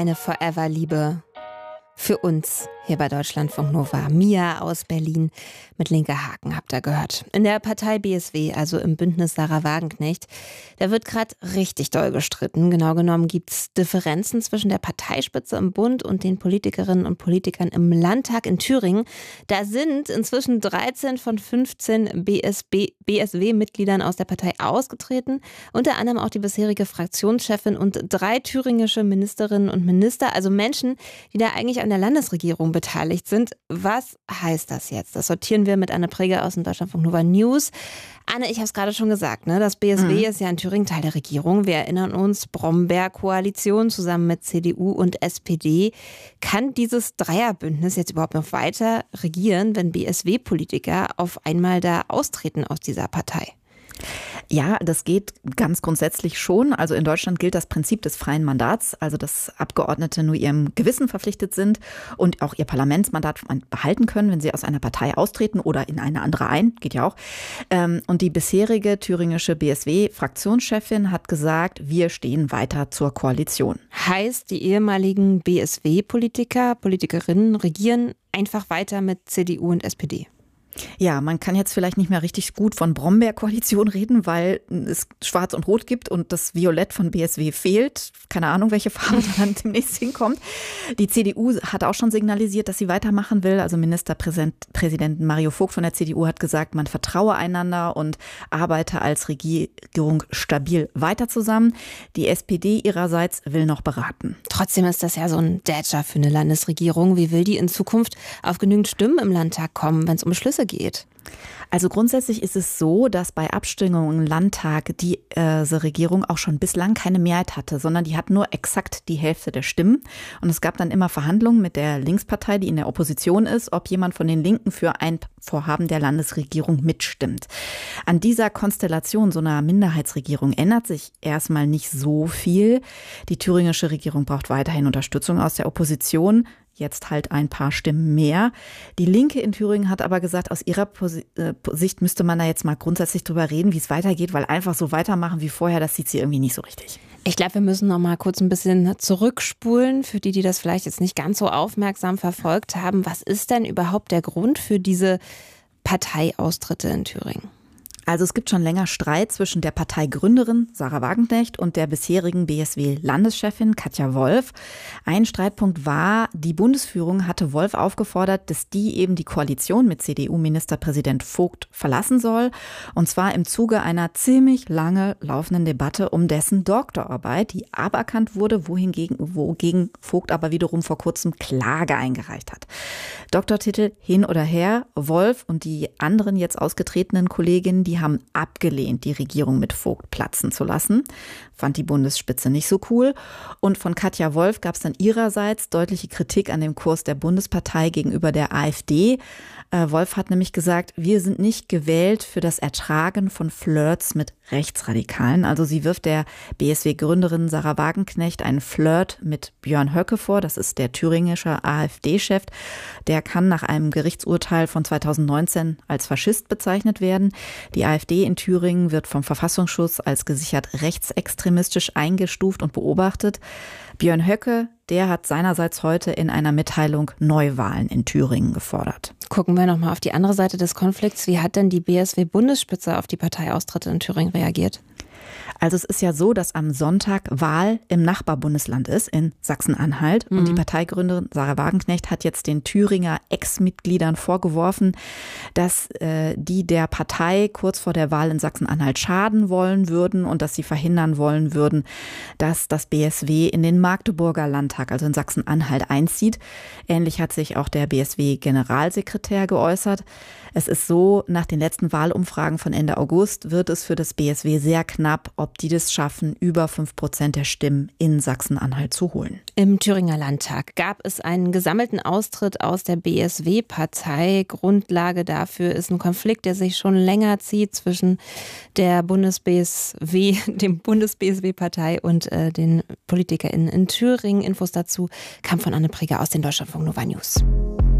eine Forever-Liebe für uns hier bei Deutschlandfunk Nova. Mia aus Berlin mit linker Haken habt ihr gehört. In der Partei BSW, also im Bündnis Sarah Wagenknecht, da wird gerade richtig doll gestritten. Genau genommen gibt es Differenzen zwischen der Parteispitze im Bund und den Politikerinnen und Politikern im Landtag in Thüringen. Da sind inzwischen 13 von 15 BSW-Mitgliedern aus der Partei ausgetreten. Unter anderem auch die bisherige Fraktionschefin und 3 thüringische Ministerinnen und Minister, also Menschen, die da eigentlich an der Landesregierung beteiligt sind. Was heißt das jetzt? Das sortieren wir mit Anne Preger aus dem Deutschlandfunk Nova News. Anne, ich habe es gerade schon gesagt, ne? Das BSW ist ja in Thüringen Teil der Regierung. Wir erinnern uns, Brombeer-Koalition zusammen mit CDU und SPD. Kann dieses Dreierbündnis jetzt überhaupt noch weiter regieren, wenn BSW-Politiker auf einmal da austreten aus dieser Partei? Ja, das geht ganz grundsätzlich schon. Also in Deutschland gilt das Prinzip des freien Mandats, also dass Abgeordnete nur ihrem Gewissen verpflichtet sind und auch ihr Parlamentsmandat behalten können, wenn sie aus einer Partei austreten oder in eine andere geht ja auch. Und die bisherige thüringische BSW-Fraktionschefin hat gesagt, wir stehen weiter zur Koalition. Heißt, die ehemaligen BSW-Politiker, Politikerinnen regieren einfach weiter mit CDU und SPD? Ja, man kann jetzt vielleicht nicht mehr richtig gut von Brombeer-Koalition reden, weil es Schwarz und Rot gibt und das Violett von BSW fehlt. Keine Ahnung, welche Farbe da dann demnächst hinkommt. Die CDU hat auch schon signalisiert, dass sie weitermachen will. Also Ministerpräsident Mario Vogt von der CDU hat gesagt, man vertraue einander und arbeite als Regierung stabil weiter zusammen. Die SPD ihrerseits will noch beraten. Trotzdem ist das ja so ein Dätscher für eine Landesregierung. Wie will die in Zukunft auf genügend Stimmen im Landtag kommen, wenn es um Beschlüsse geht? Also grundsätzlich ist es so, dass bei Abstimmungen im Landtag diese Regierung auch schon bislang keine Mehrheit hatte, sondern die hat nur exakt die Hälfte der Stimmen. Und es gab dann immer Verhandlungen mit der Linkspartei, die in der Opposition ist, ob jemand von den Linken für ein Vorhaben der Landesregierung mitstimmt. An dieser Konstellation so einer Minderheitsregierung ändert sich erstmal nicht so viel. Die thüringische Regierung braucht weiterhin Unterstützung aus der Opposition. Jetzt halt ein paar Stimmen mehr. Die Linke in Thüringen hat aber gesagt, aus ihrer Sicht müsste man da jetzt mal grundsätzlich drüber reden, wie es weitergeht, weil einfach so weitermachen wie vorher, das sieht sie irgendwie nicht so richtig. Ich glaube, wir müssen noch mal kurz ein bisschen zurückspulen, für die das vielleicht jetzt nicht ganz so aufmerksam verfolgt haben. Was ist denn überhaupt der Grund für diese Parteiaustritte in Thüringen? Also es gibt schon länger Streit zwischen der Parteigründerin Sarah Wagenknecht und der bisherigen BSW-Landeschefin Katja Wolf. Ein Streitpunkt war, die Bundesführung hatte Wolf aufgefordert, dass die eben die Koalition mit CDU-Ministerpräsident Vogt verlassen soll. Und zwar im Zuge einer ziemlich lange laufenden Debatte um dessen Doktorarbeit, die aberkannt wurde, wogegen Vogt aber wiederum vor kurzem Klage eingereicht hat. Doktortitel hin oder her, Wolf und die anderen jetzt ausgetretenen Kolleginnen, die haben abgelehnt, die Regierung mit Vogt platzen zu lassen. Fand die Bundesspitze nicht so cool. Und von Katja Wolf gab es dann ihrerseits deutliche Kritik an dem Kurs der Bundespartei gegenüber der AfD. Wolf hat nämlich gesagt, wir sind nicht gewählt für das Ertragen von Flirts mit Rechtsradikalen. Also sie wirft der BSW-Gründerin Sarah Wagenknecht einen Flirt mit Björn Höcke vor. Das ist der thüringische AfD-Chef. Der kann nach einem Gerichtsurteil von 2019 als Faschist bezeichnet werden. Die AfD in Thüringen wird vom Verfassungsschutz als gesichert rechtsextremistisch eingestuft und beobachtet. Björn Höcke, der hat seinerseits heute in einer Mitteilung Neuwahlen in Thüringen gefordert. Gucken wir nochmal auf die andere Seite des Konflikts. Wie hat denn die BSW-Bundesspitze auf die Parteiaustritte in Thüringen reagiert? Also es ist ja so, dass am Sonntag Wahl im Nachbarbundesland ist, in Sachsen-Anhalt. Und die Parteigründerin Sarah Wagenknecht hat jetzt den Thüringer Ex-Mitgliedern vorgeworfen, dass die der Partei kurz vor der Wahl in Sachsen-Anhalt schaden wollen würden und dass sie verhindern wollen würden, dass das BSW in den Magdeburger Landtag, also in Sachsen-Anhalt, einzieht. Ähnlich hat sich auch der BSW-Generalsekretär geäußert. Es ist so, nach den letzten Wahlumfragen von Ende August wird es für das BSW sehr knapp, ob die das schaffen, über 5% der Stimmen in Sachsen-Anhalt zu holen. Im Thüringer Landtag gab es einen gesammelten Austritt aus der BSW-Partei. Grundlage dafür ist ein Konflikt, der sich schon länger zieht zwischen der dem Bundes-BSW-Partei und den PolitikerInnen in Thüringen. Infos dazu kam von Anne Preger aus den Deutschlandfunk Nova News.